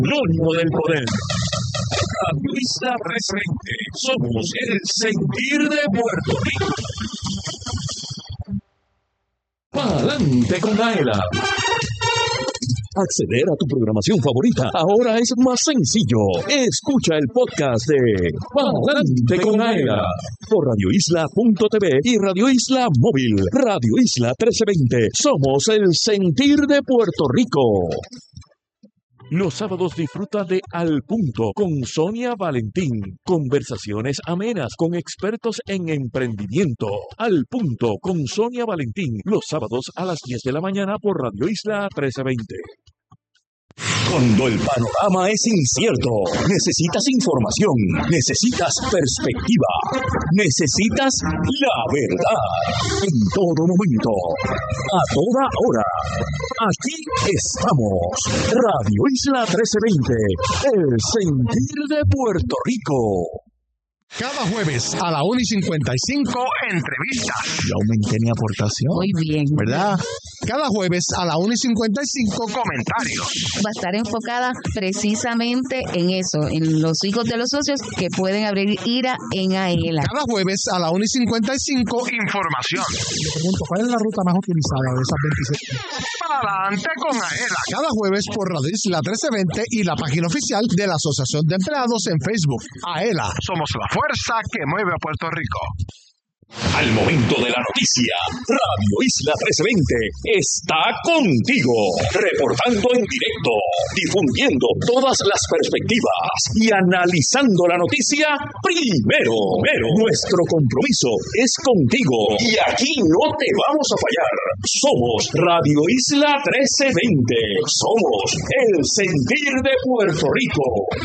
sinónimo del poder. Radio Isla 320. Somos el sentir de Puerto Rico. Pa'lante con Aela. Acceder a tu programación favorita ahora es más sencillo. Escucha el podcast de Pa'lante con Aela por radioisla.tv y Radio Isla Móvil. Radio Isla 1320. Somos el sentir de Puerto Rico. Los sábados disfruta de Al Punto con Sonia Valentín. Conversaciones amenas con expertos en emprendimiento. Al Punto con Sonia Valentín. Los sábados a las 10 de la mañana por Radio Isla 1320. Cuando el panorama es incierto, necesitas información, necesitas perspectiva, necesitas la verdad. En todo momento, a toda hora. Aquí estamos. Radio Isla 1320, el sentir de Puerto Rico. Cada jueves a la 1:55, entrevistas. Yo aumenté mi aportación. Muy bien. ¿Verdad? Cada jueves a la 1:55, comentarios. Va a estar enfocada precisamente en eso, en los hijos de los socios que pueden abrir IRA en AELA. Cada jueves a la 1:55, información. Le pregunto, ¿cuál es la ruta más utilizada de esas 26? Adelante con AELA. Cada jueves por Radio Isla 1320 y la página oficial de la Asociación de Empleados en Facebook. AELA, somos la fuerza que mueve a Puerto Rico. Al momento de la noticia, Radio Isla 1320 está contigo, reportando en directo, difundiendo todas las perspectivas y analizando la noticia primero. Nuestro compromiso es contigo y aquí no te vamos a fallar. Somos Radio Isla 1320. Somos el sentir de Puerto Rico.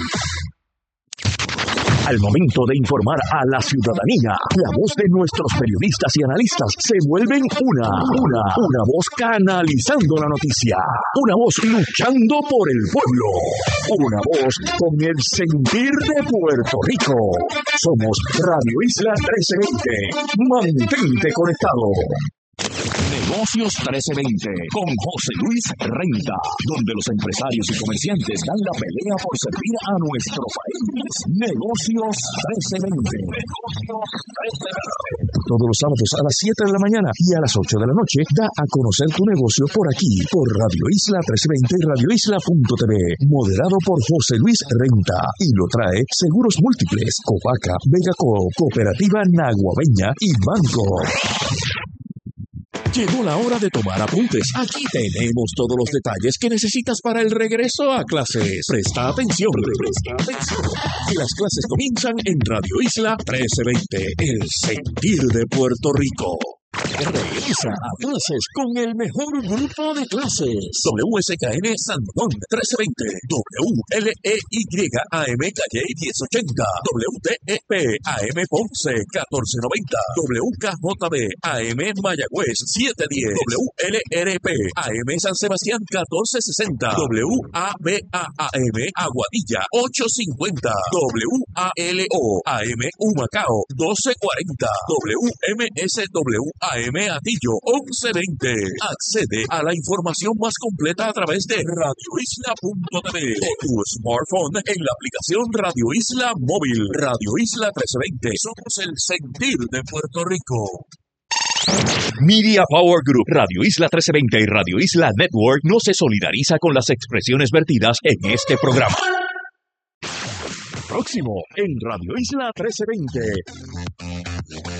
Al momento de informar a la ciudadanía, la voz de nuestros periodistas y analistas se vuelven una voz canalizando la noticia, una voz luchando por el pueblo, una voz con el sentir de Puerto Rico. Somos Radio Isla 1320. Mantente conectado. Negocios 1320 con José Luis Renta, donde los empresarios y comerciantes dan la pelea por servir a nuestro país. Negocios 1320. Todos los sábados a las 7 de la mañana y a las 8 de la noche da a conocer tu negocio por aquí, por Radio Isla 1320 y radioisla.tv. Moderado por José Luis Renta y lo trae Seguros Múltiples, Copaca, Vegaco, Cooperativa Naguabeña y Banco. Llegó la hora de tomar apuntes. Aquí tenemos todos los detalles que necesitas para el regreso a clases. Presta atención. Que las clases comienzan en Radio Isla 1320, el sentir de Puerto Rico. Regresa a clases con el mejor grupo de clases. WSKN San Juan 1320, WLEY AM Calle 1080, WTEP AM Ponce 1490, WKJB AM Mayagüez 710, WLRP AM San Sebastián 1460, WABA-AM Aguadilla 850, WALO AM Humacao 1240, WMSW AM Atillo 1120. Accede a la información más completa a través de radioisla.tv o tu smartphone en la aplicación Radio Isla Móvil. Radio Isla 1320. Somos el sentir de Puerto Rico. Media Power Group, Radio Isla 1320 y Radio Isla Network no se solidariza con las expresiones vertidas en este programa. Próximo en Radio Isla 1320.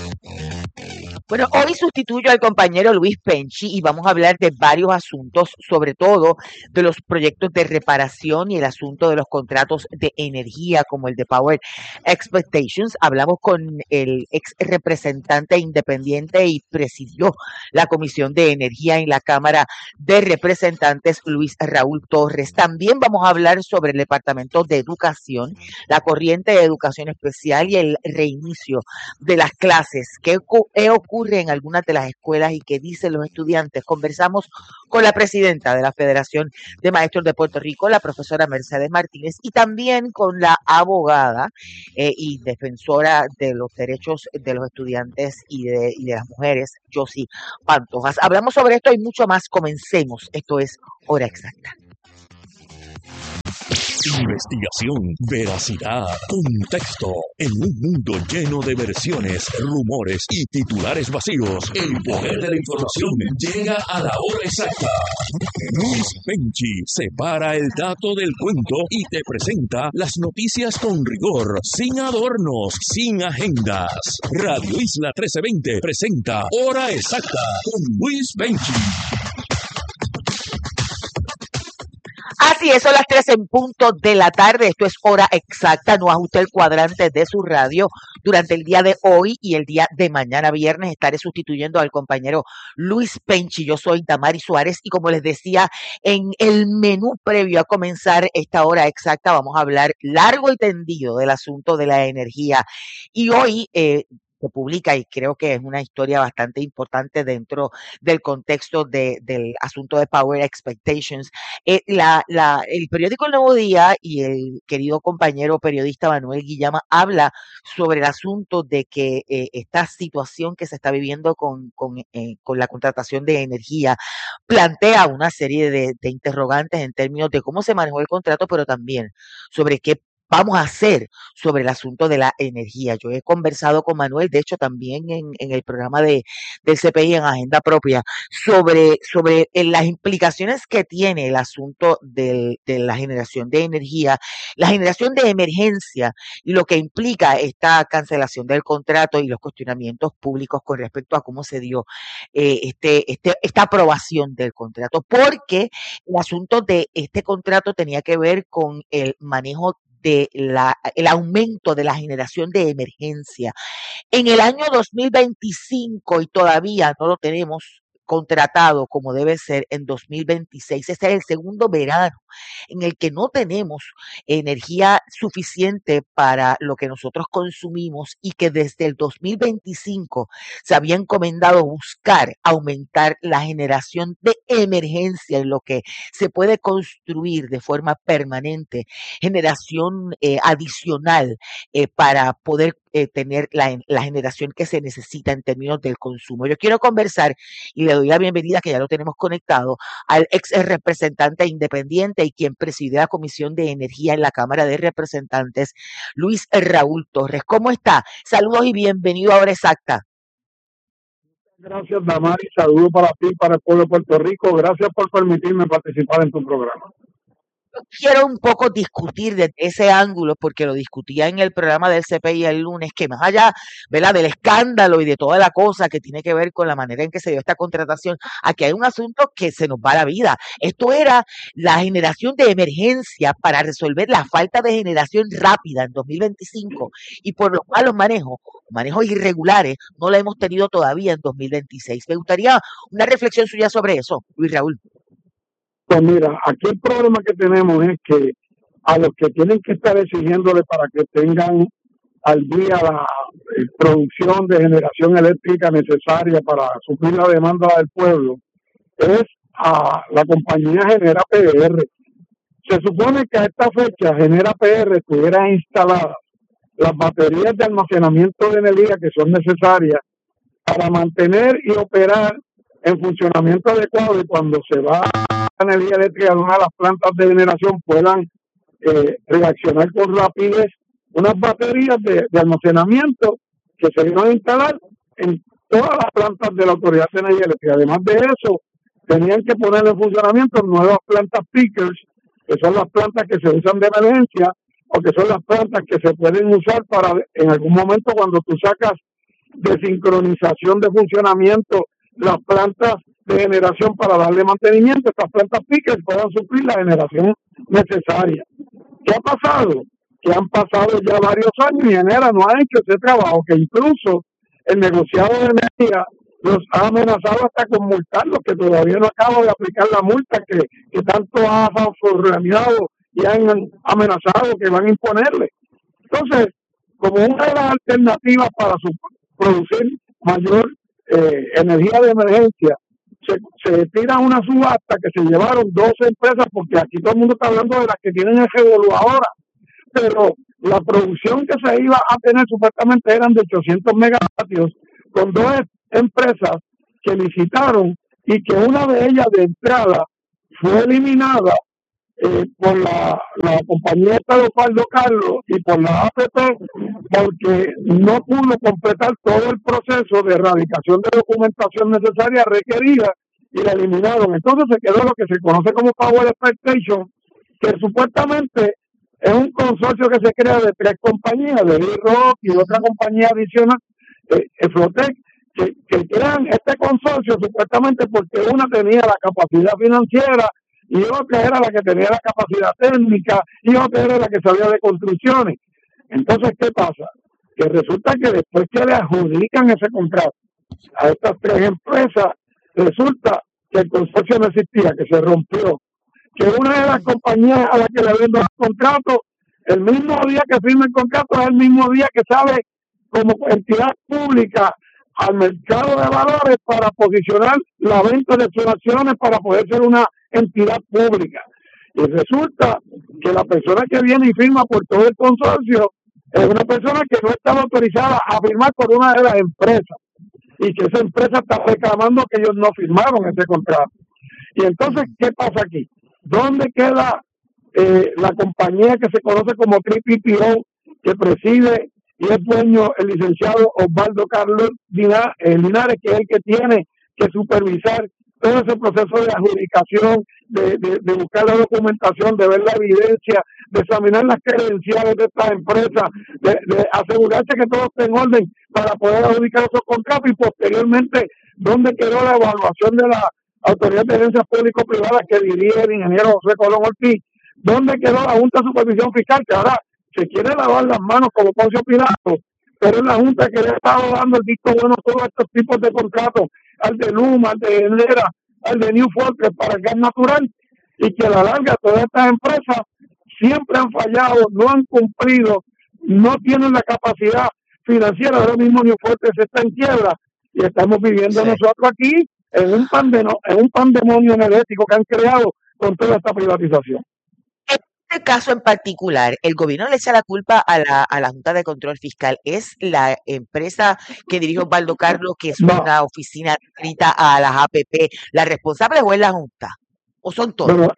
Bueno, hoy sustituyo al compañero Luis Penchi y vamos a hablar de varios asuntos, sobre todo de los proyectos de reparación y el asunto de los contratos de energía como el de Power Expectations. Hablamos con el ex representante independiente y presidió la Comisión de Energía en la Cámara de Representantes, Luis Raúl Torres. También vamos a hablar sobre el Departamento de Educación, la corriente de educación especial y el reinicio de las clases. ¿Qué ocurre en algunas de las escuelas y qué dicen los estudiantes? Conversamos con la presidenta de la Federación de Maestros de Puerto Rico, la profesora Mercedes Martínez, y también con la abogada y defensora de los derechos de los estudiantes y de las mujeres, Josie Pantojas. Hablamos sobre esto y mucho más. Comencemos. Esto es Hora Exacta. Investigación, veracidad, contexto. En un mundo lleno de versiones, rumores y titulares vacíos, el poder de la información llega a la hora exacta. Luis Penchi separa el dato del cuento y te presenta las noticias con rigor, sin adornos, sin agendas. Radio Isla 1320 presenta Hora Exacta con Luis Penchi. Así es, son las 3 en punto de la tarde. Esto es Hora Exacta. No ajuste el cuadrante de su radio. Durante el día de hoy y el día de mañana viernes estaré sustituyendo al compañero Luis Penchi. Yo soy Damari Suárez y como les decía en el menú previo a comenzar esta Hora Exacta, vamos a hablar largo y tendido del asunto de la energía. Y hoy se publica, y creo que es una historia bastante importante dentro del contexto del asunto de Power Expectations. El periódico El Nuevo Día y el querido compañero periodista Manuel Guillama habla sobre el asunto de que esta situación que se está viviendo con la contratación de energía plantea una serie de interrogantes en términos de cómo se manejó el contrato, pero también sobre qué vamos a hacer sobre el asunto de la energía. Yo he conversado con Manuel, de hecho también en el programa del CPI en Agenda Propia, sobre las implicaciones que tiene el asunto de la generación de energía, la generación de emergencia y lo que implica esta cancelación del contrato y los cuestionamientos públicos con respecto a cómo se dio esta aprobación del contrato, porque el asunto de este contrato tenía que ver con el manejo el aumento de la generación de emergencia. En el año 2025, y todavía no lo tenemos contratado como debe ser en 2026. Este es el segundo verano en el que no tenemos energía suficiente para lo que nosotros consumimos y que desde el 2025 se había encomendado buscar aumentar la generación de emergencia en lo que se puede construir de forma permanente, generación adicional para poder tener la generación que se necesita en términos del consumo. Yo quiero conversar y le doy la bienvenida, que ya lo tenemos conectado, al ex representante independiente y quien preside la Comisión de Energía en la Cámara de Representantes, Luis Raúl Torres. ¿Cómo está? Saludos y bienvenido a Hora Exacta. Gracias, Damari. Saludos para ti, para el pueblo de Puerto Rico. Gracias por permitirme participar en tu programa. Quiero un poco discutir desde ese ángulo, porque lo discutía en el programa del CPI el lunes, que más allá, ¿verdad?, del escándalo y de toda la cosa que tiene que ver con la manera en que se dio esta contratación, aquí hay un asunto que se nos va la vida. Esto era la generación de emergencia para resolver la falta de generación rápida en 2025 y por lo cual los manejos irregulares no la hemos tenido todavía en 2026. Me gustaría una reflexión suya sobre eso, Luis Raúl. Pues mira, aquí el problema que tenemos es que a los que tienen que estar exigiéndole para que tengan al día la producción de generación eléctrica necesaria para suplir la demanda del pueblo es a la compañía Genera PR. Se supone que a esta fecha Genera PR tuviera instaladas las baterías de almacenamiento de energía que son necesarias para mantener y operar en funcionamiento adecuado, y cuando se va la energía eléctrica de una de las plantas de generación puedan reaccionar con rapidez unas baterías de almacenamiento que se iban a instalar en todas las plantas de la Autoridad de Energía Eléctrica. Además de eso, tenían que poner en funcionamiento nuevas plantas pickers, que son las plantas que se usan de emergencia, o que son las plantas que se pueden usar para en algún momento cuando tú sacas de sincronización de funcionamiento las plantas de generación para darle mantenimiento, estas plantas pickers puedan suplir la generación necesaria. ¿Qué ha pasado? Que han pasado ya varios años y Genera no ha hecho ese trabajo, que incluso el negociado de energía los ha amenazado hasta con multarlos, que todavía no acaba de aplicar la multa que tanto ha favoreado y han amenazado que van a imponerle. Entonces, como una de las alternativas para producir mayor energía de emergencia, se tira una subasta que se llevaron 12 empresas, porque aquí todo el mundo está hablando de las que tienen el revolú ahora, pero la producción que se iba a tener supuestamente eran de 800 megavatios, con 2 empresas que licitaron y que una de ellas de entrada fue eliminada por la compañía esta de Osvaldo Carlos y por la APP, porque no pudo completar todo el proceso de erradicación de documentación necesaria requerida y la eliminaron. Entonces se quedó lo que se conoce como Power Expectation, que supuestamente es un consorcio que se crea de 3 compañías, de Rock y otra compañía adicional, Flotec, que crean este consorcio supuestamente porque una tenía la capacidad financiera y otra era la que tenía la capacidad técnica y otra era la que sabía de construcciones. Entonces, ¿qué pasa? Que resulta que después que le adjudican ese contrato a estas 3 empresas, resulta que el consorcio no existía, que se rompió, que una de las compañías a la que le venden el contrato, el mismo día que firma el contrato es el mismo día que sale como entidad pública al mercado de valores para posicionar la venta de sus acciones para poder ser una entidad pública. Y resulta que la persona que viene y firma por todo el consorcio es una persona que no estaba autorizada a firmar por una de las empresas y que esa empresa está reclamando que ellos no firmaron ese contrato. Y entonces, ¿qué pasa aquí? ¿Dónde queda la compañía que se conoce como TPPO, que preside y es dueño el licenciado Osvaldo Carlos Linares, que es el que tiene que supervisar todo ese proceso de adjudicación, de buscar la documentación, de ver la evidencia, de examinar las credenciales de estas empresas, de asegurarse que todo esté en orden para poder adjudicar esos contratos? Y posteriormente, ¿dónde quedó la evaluación de la Autoridad de Agencias Público-Privadas que dirige el ingeniero José Colón Ortiz? ¿Dónde quedó la Junta de Supervisión Fiscal, que ahora se quiere lavar las manos como Poncio Pilato, pero es la Junta que le ha estado dando el visto bueno a todos estos tipos de contratos, al de Luma, al de Enera, al de New Fortress para el gas natural, y que a la larga todas estas empresas siempre han fallado, no han cumplido, no tienen la capacidad financiera? Ahora mismo New Fortress está en quiebra y estamos viviendo nosotros aquí en un pandemonio energético que han creado con toda esta privatización. En este caso en particular, el gobierno le echa la culpa a la Junta de Control Fiscal. ¿Es la empresa que dirige Osvaldo Carlos, que es una oficina adscrita a las APP, la responsable, o es la Junta? ¿O son todos? Bueno,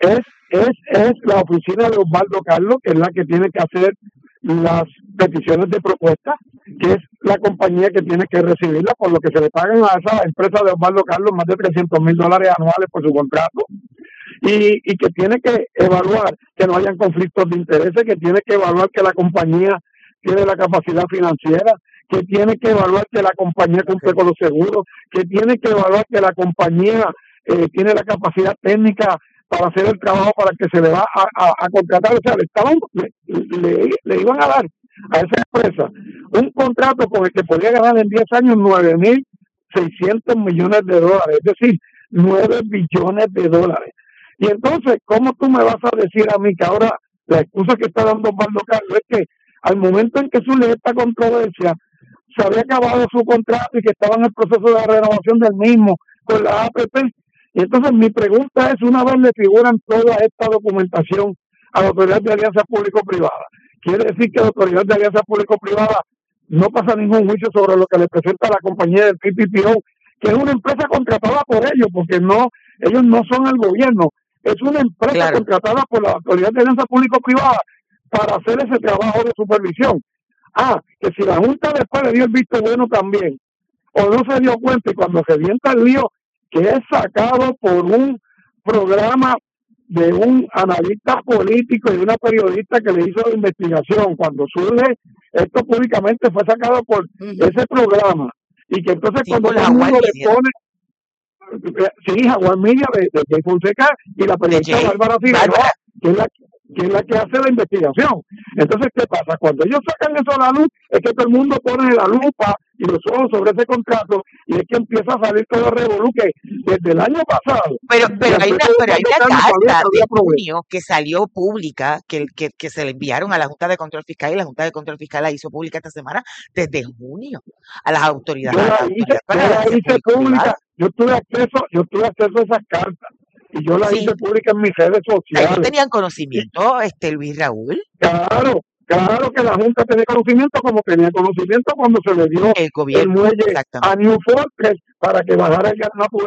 es la oficina de Osvaldo Carlos, que es la que tiene que hacer las peticiones de propuesta, que es la compañía que tiene que recibirla, por lo que se le pagan a esa empresa de Osvaldo Carlos más de $300,000 anuales por su contrato. Y que tiene que evaluar que no hayan conflictos de intereses, que tiene que evaluar que la compañía tiene la capacidad financiera, que tiene que evaluar que la compañía cumple con los seguros, que tiene que evaluar que la compañía tiene la capacidad técnica para hacer el trabajo para que se le va a contratar. O sea, le iban a dar a esa empresa un contrato con el que podía ganar en 10 años $9,600 millones, es decir, $9 billones. Y entonces, ¿cómo tú me vas a decir a mí que ahora la excusa que está dando Osvaldo Carlos es que al momento en que surge esta controversia se había acabado su contrato y que estaba en el proceso de renovación del mismo con la APP? Y entonces mi pregunta es, una vez le figuran toda esta documentación a la Autoridad de Alianza Público-Privada, quiere decir que la Autoridad de Alianza Público-Privada no pasa ningún juicio sobre lo que le presenta la compañía del PPPO, que es una empresa contratada por ellos, porque ellos no son el gobierno, es una empresa contratada por la Autoridad de Alianza Público-Privada para hacer ese trabajo de supervisión. Que si la Junta después le dio el visto bueno también, o no se dio cuenta, y cuando se revienta el lío, que es sacado por un programa de un analista político y de una periodista que le hizo la investigación, cuando surge esto públicamente fue sacado por ese programa, y que entonces cuando todo el mundo le pone Jaguar Media de Jay Fonseca y la periodista Bárbara Figueroa, que es la que hace la investigación. Entonces, ¿qué pasa? Cuando ellos sacan eso a la luz, es que todo el mundo pone la lupa y los ojos sobre ese contrato, y es que empieza a salir todo el revolú que desde el año pasado. Pero hay una carta de junio que salió pública, que se le enviaron a la Junta de Control Fiscal, y la Junta de Control Fiscal la hizo pública esta semana, desde junio, a las autoridades. Yo la hice pública, yo tuve acceso a esas cartas. Y yo la hice pública en mis redes sociales. ¿Ellos tenían conocimiento, Luis Raúl? Claro que la Junta tenía conocimiento, como tenía conocimiento cuando se le dio el muelle a New Fortress para que bajara el gas natural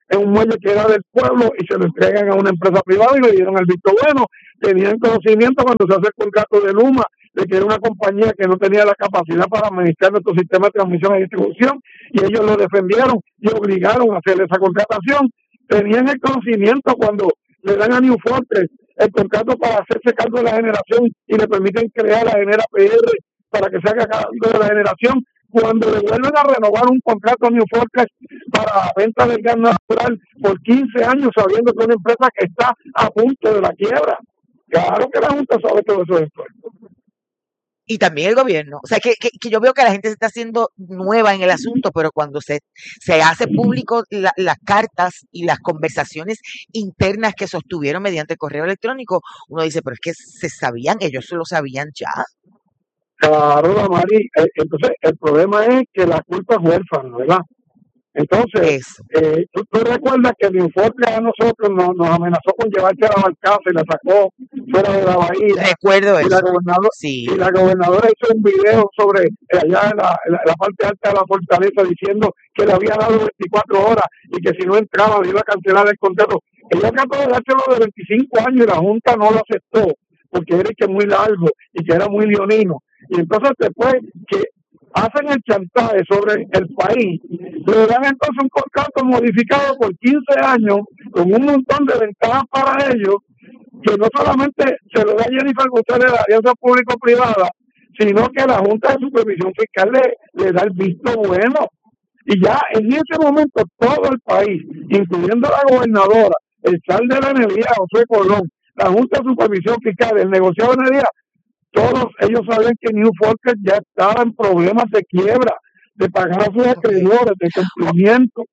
en un muelle que era del pueblo y se lo entregan a una empresa privada y le dieron el visto bueno. Tenían conocimiento cuando se hace el contrato de Luma de que era una compañía que no tenía la capacidad para administrar nuestro sistema de transmisión y distribución, y ellos lo defendieron y obligaron a hacer esa contratación. Tenían el conocimiento cuando le dan a New Fortress el contrato para hacerse cargo de la generación y le permiten crear la Genera PR para que se haga cargo de la generación. Cuando le vuelven a renovar un contrato a New Fortress para venta del gas natural por 15 años, sabiendo que es una empresa que está a punto de la quiebra. Claro que la Junta sabe todo eso esto. Y también el gobierno. O sea, que yo veo que la gente se está haciendo nueva en el asunto, pero cuando se hace público las cartas y las conversaciones internas que sostuvieron mediante correo electrónico, uno dice, pero es que se sabían, ellos se lo sabían ya. Claro, Damari, entonces el problema es que la culpa es huérfana, ¿verdad? Entonces, ¿tú recuerdas que New Fortress a nosotros nos amenazó con llevarse a la barcaza y la sacó fuera de la bahía? Recuerdo y eso. Y la gobernadora hizo un video sobre allá en la parte alta de la fortaleza diciendo que le había dado 24 horas y que si no entraba le iba a cancelar el contrato. Ella trató de dárselo de 25 años y la Junta no lo aceptó porque era que muy largo y que era muy leonino. Y entonces después que hacen el chantaje sobre el país, le dan entonces un contrato modificado por 15 años con un montón de ventajas para ellos, que no solamente se lo da Jennifer González de la Alianza Público-Privada, sino que la Junta de Supervisión Fiscal le da el visto bueno. Y ya en ese momento todo el país, incluyendo la gobernadora, el sal de la energía, José Colón, la Junta de Supervisión Fiscal, el negociado de energía, todos ellos saben que New Fortress ya estaba en problemas de quiebra, de pagar a sus acreedores, de cumplimiento.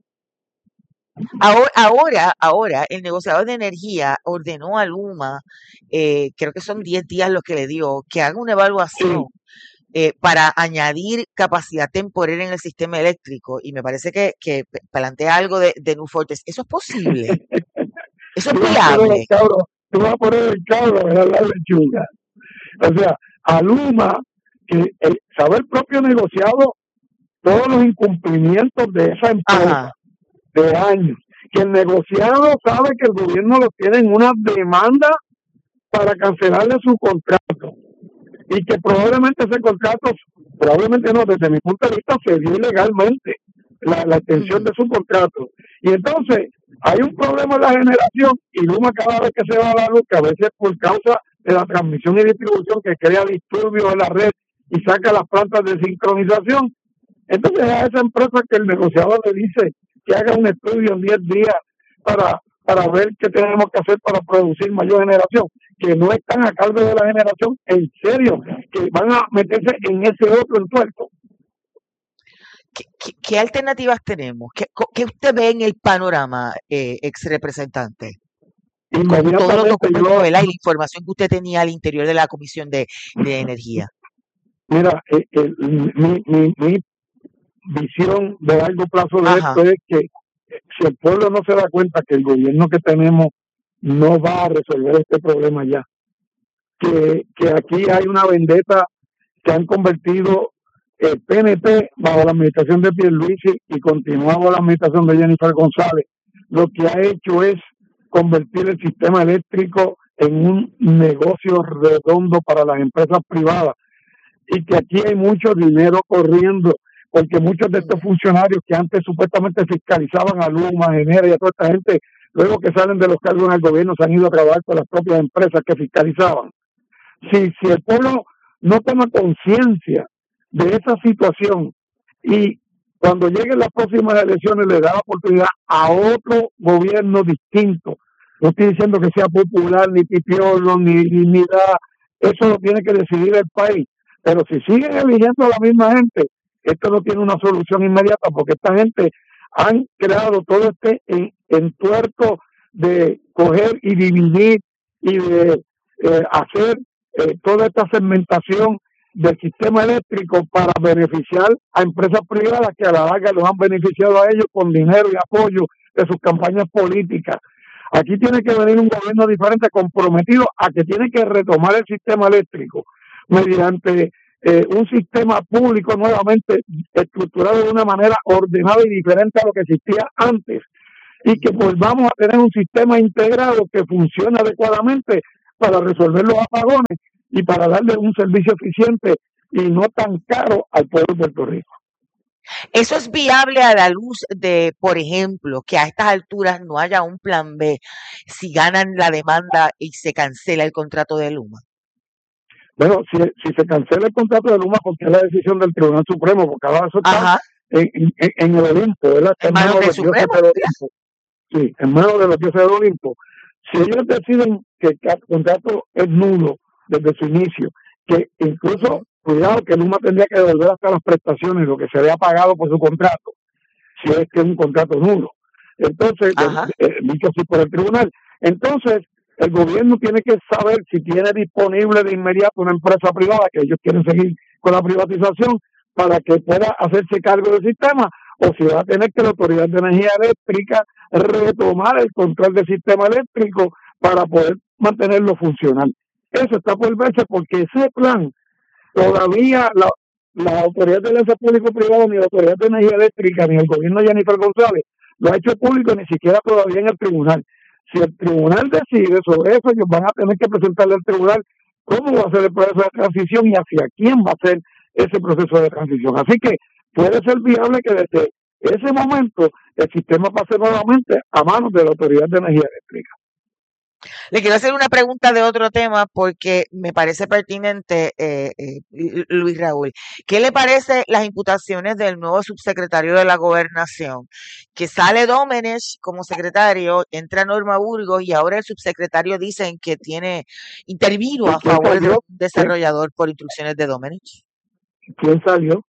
Ahora, el negociador de energía ordenó a Luma, creo que son 10 días los que le dio, que haga una evaluación para añadir capacidad temporal en el sistema eléctrico. Y me parece que plantea algo de New Fortress. ¿Eso es posible? ¿Eso es viable? Tú vas a poner el cabro, ¿verdad? La lechuga. O sea, a Luma, que sabe el propio negociado todos los incumplimientos de esa empresa de años, que el negociado sabe que el gobierno lo tiene en una demanda para cancelarle su contrato y que probablemente ese contrato, probablemente no, desde mi punto de vista se dio ilegalmente la extensión de su contrato. Y entonces hay un problema en la generación y Luma cada vez que se va a la luz, que a veces por causa de la transmisión y distribución que crea disturbios en la red y saca las plantas de sincronización. Entonces a esa empresa que el negociador le dice que haga un estudio en 10 días para ver qué tenemos que hacer para producir mayor generación, que no están a cargo de la generación, en serio, que van a meterse en ese otro entuerto. ¿Qué alternativas tenemos? ¿Qué usted ve en el panorama, ex representante? Con todos los documentos, ¿verdad? Y la información que usted tenía al interior de la Comisión de Energía. Mira, mi visión de largo plazo de esto es que si el pueblo no se da cuenta que el gobierno que tenemos no va a resolver este problema ya, que aquí hay una vendetta que han convertido el PNP bajo la administración de Pierluisi y continúa bajo la administración de Jennifer González, lo que ha hecho es convertir el sistema eléctrico en un negocio redondo para las empresas privadas y que aquí hay mucho dinero corriendo porque muchos de estos funcionarios que antes supuestamente fiscalizaban a Luma, Genera y a toda esta gente, luego que salen de los cargos en el gobierno se han ido a trabajar con las propias empresas que fiscalizaban. Si el pueblo no toma conciencia de esa situación y cuando lleguen las próximas elecciones le da la oportunidad a otro gobierno distinto, no estoy diciendo que sea popular, ni pipiolo, ni da, eso lo tiene que decidir el país, pero si siguen eligiendo a la misma gente, esto no tiene una solución inmediata porque esta gente han creado todo este entuerto de coger y dividir y de hacer toda esta segmentación del sistema eléctrico para beneficiar a empresas privadas que a la larga los han beneficiado a ellos con dinero y apoyo de sus campañas políticas. Aquí tiene que venir un gobierno diferente comprometido a que tiene que retomar el sistema eléctrico mediante un sistema público nuevamente estructurado de una manera ordenada y diferente a lo que existía antes, y que volvamos a tener un sistema integrado que funcione adecuadamente para resolver los apagones y para darle un servicio eficiente y no tan caro al pueblo de Puerto Rico. ¿Eso es viable a la luz de, por ejemplo, que a estas alturas no haya un plan B si ganan la demanda y se cancela el contrato de Luma? Bueno, si se cancela el contrato de Luma, porque es la decisión del Tribunal Supremo, porque ahora eso está en el Olimpo, ¿verdad? ¿En manos del Supremo? Sí, en manos de los dioses del Olimpo. Si ellos deciden que el contrato es nulo desde su inicio, que incluso, cuidado, que Luma tendría que devolver hasta las prestaciones, lo que se había pagado por su contrato, si es que es un contrato nulo. Entonces, dicho así por el tribunal, entonces el gobierno tiene que saber si tiene disponible de inmediato una empresa privada, que ellos quieren seguir con la privatización, para que pueda hacerse cargo del sistema, o si va a tener que la Autoridad de Energía Eléctrica retomar el control del sistema eléctrico para poder mantenerlo funcional. Eso está por verse, porque ese plan todavía la Autoridad de Alianza Público-Privada, ni la Autoridad de Energía Eléctrica, ni el gobierno de Jennifer González lo ha hecho público, ni siquiera todavía en el tribunal. Si el tribunal decide sobre eso, ellos van a tener que presentarle al tribunal cómo va a ser el proceso de transición y hacia quién va a ser ese proceso de transición. Así que puede ser viable que desde ese momento el sistema pase nuevamente a manos de la Autoridad de Energía Eléctrica. Le quiero hacer una pregunta de otro tema porque me parece pertinente, Luis Raúl. ¿Qué le parece las imputaciones del nuevo subsecretario de la Gobernación? Que sale Domenech como secretario, entra Norma Burgos y ahora el subsecretario dicen que intervino a favor de un desarrollador por instrucciones de Domenech. ¿Quién salió?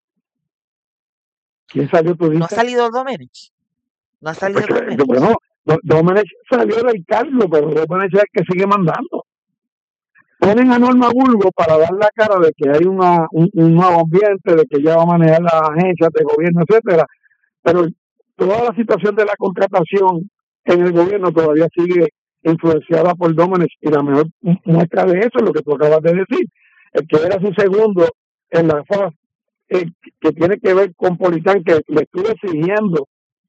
¿Quién salió? ¿Tú dices? ¿No ha salido Domenech? ¿No ha salido Domenech? Bueno, Domenech salió del cargo, pero Domenech es el que sigue mandando. Ponen a Norma Burgos para dar la cara de que hay un nuevo ambiente, de que ella va a manejar las agencias de gobierno, etcétera. Pero toda la situación de la contratación en el gobierno todavía sigue influenciada por Domenech, y la mejor muestra de eso es lo que tú acabas de decir, el que era su segundo en la faz, que tiene que ver con Politán, que le estuve exigiendo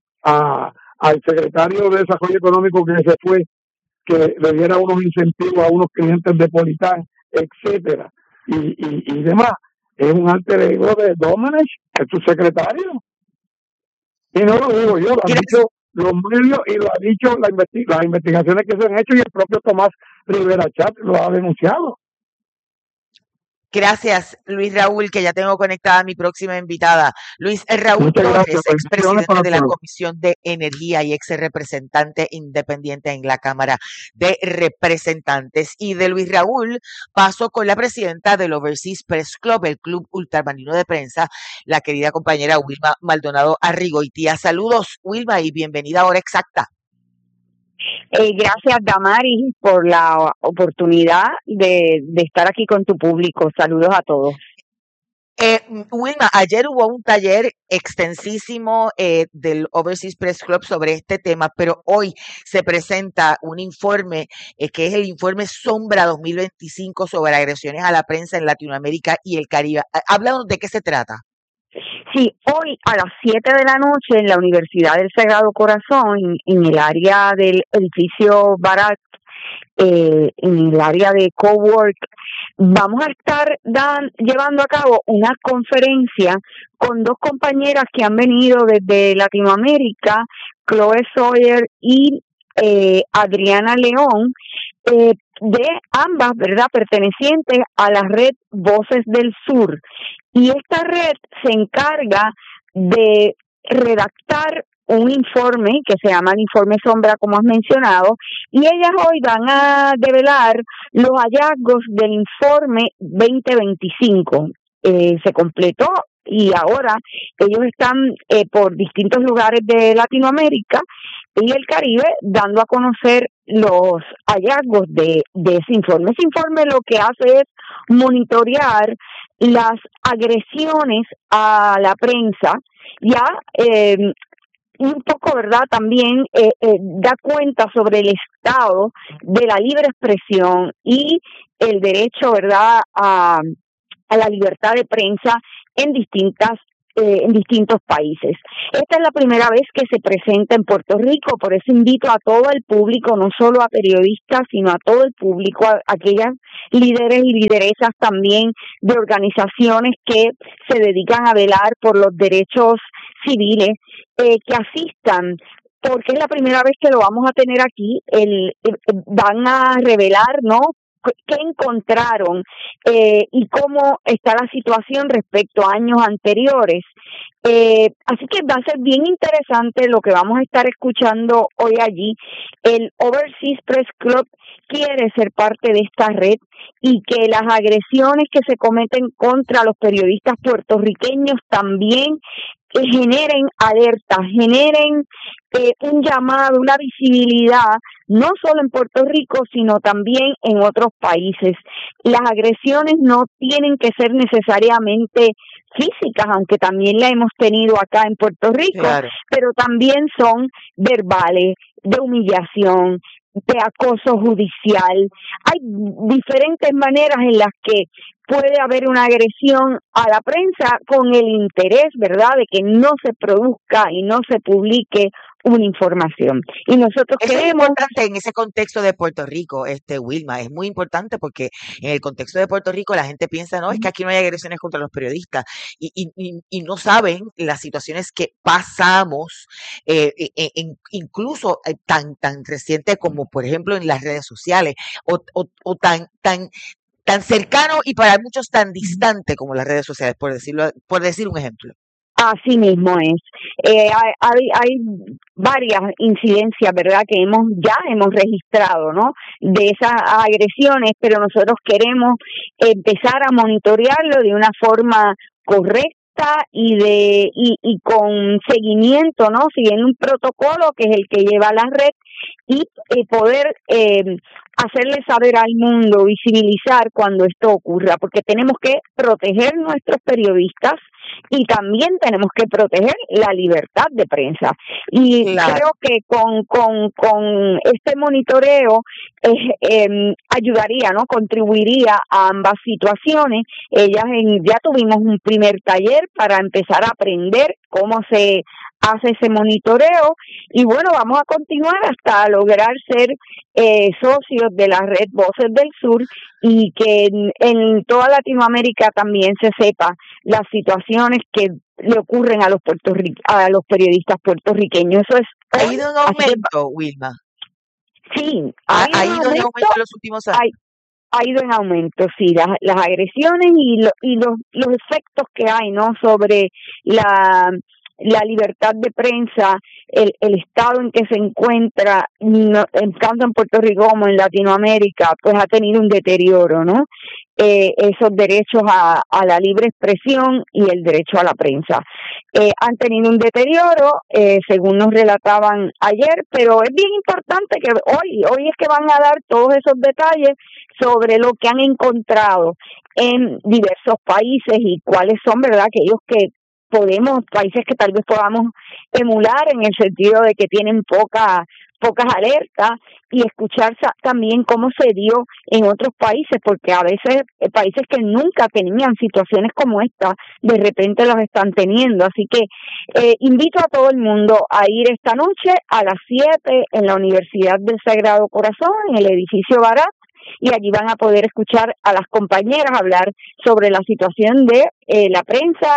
al secretario de Desarrollo Económico que se fue, que le diera unos incentivos a unos clientes de Politán, etcétera, y demás. Es un alter ego de Domenech, es su secretario. Y no lo digo yo, lo han dicho los medios y lo ha dicho las investigaciones que se han hecho, y el propio Tomás Rivera Chat lo ha denunciado. Gracias, Luis Raúl, que ya tengo conectada a mi próxima invitada. Luis Raúl Torres, expresidente de la Comisión de Energía y ex representante independiente en la Cámara de Representantes. Y de Luis Raúl paso con la presidenta del Overseas Press Club, el Club Ultramarino de Prensa, la querida compañera Wilma Maldonado Arrigoitía. Saludos, Wilma, y bienvenida a Hora Exacta. Gracias, Damaris, por la oportunidad de estar aquí con tu público. Saludos a todos. Wilma, ayer hubo un taller extensísimo del Overseas Press Club sobre este tema, pero hoy se presenta un informe que es el informe Sombra 2025 sobre agresiones a la prensa en Latinoamérica y el Caribe. Háblanos de qué se trata. Sí, hoy a las 7 de la noche en la Universidad del Sagrado Corazón, en el área del edificio Barat, en el área de cowork, vamos a estar llevando a cabo una conferencia con dos compañeras que han venido desde Latinoamérica, Chloe Sawyer y Adriana León, de ambas, ¿verdad?, pertenecientes a la red Voces del Sur. Y esta red se encarga de redactar un informe que se llama el informe Sombra, como has mencionado, y ellas hoy van a develar los hallazgos del informe 2025. Se completó y ahora ellos están por distintos lugares de Latinoamérica y el Caribe dando a conocer los hallazgos de ese informe. Ese informe lo que hace es monitorear las agresiones a la prensa, ya y un poco, ¿verdad?, también da cuenta sobre el estado de la libre expresión y el derecho, ¿verdad?, a la libertad de prensa en distintas en distintos países. Esta es la primera vez que se presenta en Puerto Rico, por eso invito a todo el público, no solo a periodistas, sino a todo el público, a aquellas líderes y lideresas también de organizaciones que se dedican a velar por los derechos civiles, que asistan, porque es la primera vez que lo vamos a tener aquí. Van a revelar, ¿no?, qué encontraron y cómo está la situación respecto a años anteriores. Así que va a ser bien interesante lo que vamos a estar escuchando hoy allí. El Overseas Press Club quiere ser parte de esta red y que las agresiones que se cometen contra los periodistas puertorriqueños también generen alerta, generen un llamado, una visibilidad, no solo en Puerto Rico, sino también en otros países. Las agresiones no tienen que ser necesariamente físicas, aunque también la hemos tenido acá en Puerto Rico, claro, pero también son verbales, de humillación, de acoso judicial. Hay diferentes maneras en las que puede haber una agresión a la prensa con el interés, ¿verdad?, de que no se produzca y no se publique una información. Y nosotros queremos... en ese contexto de Puerto Rico, Wilma, es muy importante porque en el contexto de Puerto Rico la gente piensa, no, es que aquí no hay agresiones contra los periodistas y no saben las situaciones que pasamos, incluso tan reciente como, por ejemplo, en las redes sociales o tan cercano y para muchos tan distante como las redes sociales, por decir un ejemplo. Así mismo es. Hay varias incidencias, ¿verdad?, que hemos registrado, ¿no?, de esas agresiones, pero nosotros queremos empezar a monitorearlo de una forma correcta y con seguimiento, ¿no?, siguiendo un protocolo que es el que lleva la red y poder hacerle saber al mundo, visibilizar cuando esto ocurra, porque tenemos que proteger nuestros periodistas y también tenemos que proteger la libertad de prensa. Y claro, creo que con este monitoreo ayudaría, ¿no?, contribuiría a ambas situaciones. Ya tuvimos un primer taller para empezar a aprender cómo se hace ese monitoreo y bueno, vamos a continuar hasta lograr ser socios de la red Voces del Sur y que en toda Latinoamérica también se sepa las situaciones que le ocurren a los periodistas puertorriqueños. Eso es. ¿Ha ido en aumento, Wilma? Sí, ha ido en aumento en los últimos años. Ha ido en aumento, sí, las agresiones y los efectos que hay, ¿no?, sobre la libertad de prensa, el estado en que se encuentra, tanto en Puerto Rico como en Latinoamérica, pues ha tenido un deterioro, ¿no? Esos derechos a la libre expresión y el derecho a la prensa han tenido un deterioro, según nos relataban ayer, pero es bien importante que hoy es que van a dar todos esos detalles sobre lo que han encontrado en diversos países y cuáles son, ¿verdad?, aquellos que países que tal vez podamos emular en el sentido de que tienen pocas alertas y escuchar también cómo se dio en otros países, porque a veces países que nunca tenían situaciones como esta, de repente las están teniendo. Así que invito a todo el mundo a ir esta noche a las 7 en la Universidad del Sagrado Corazón, en el edificio Barat, y allí van a poder escuchar a las compañeras hablar sobre la situación de la prensa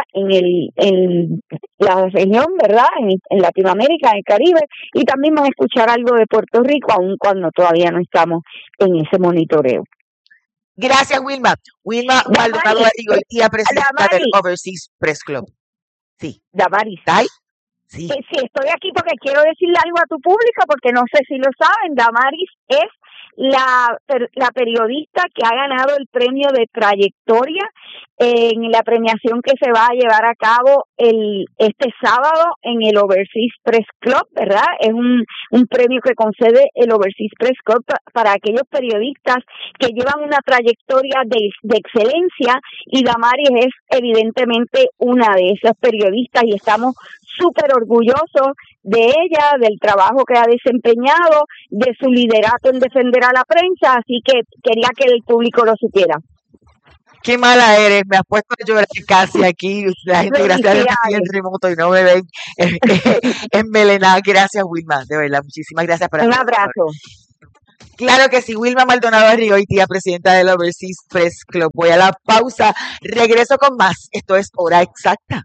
en la región, ¿verdad?, en Latinoamérica, en el Caribe, y también van a escuchar algo de Puerto Rico, aun cuando todavía no estamos en ese monitoreo. Gracias, Wilma. Wilma Maldonado Arigotía, presidenta del Overseas Press Club. Sí. Damaris. ¿Está ahí? Sí. Sí, estoy aquí porque quiero decirle algo a tu público, porque no sé si lo saben, Damaris es la periodista que ha ganado el premio de trayectoria en la premiación que se va a llevar a cabo este sábado en el Overseas Press Club, ¿verdad? Es un premio que concede el Overseas Press Club para aquellos periodistas que llevan una trayectoria de excelencia, y Damaris es evidentemente una de esas periodistas y estamos súper orgullosos de ella, del trabajo que ha desempeñado, de su liderato en defender a la prensa, así que quería que el público lo supiera. Qué mala eres, me has puesto a llorar casi aquí. La gente, gracias a Dios, que estoy en remoto y no me ven enmelenada. Gracias, Wilma, de verdad, muchísimas gracias por Un abrazo. Claro que sí, Wilma Maldonado Rigoitia, presidenta del Overseas Press Club. Voy a la pausa, regreso con más. Esto es Hora Exacta.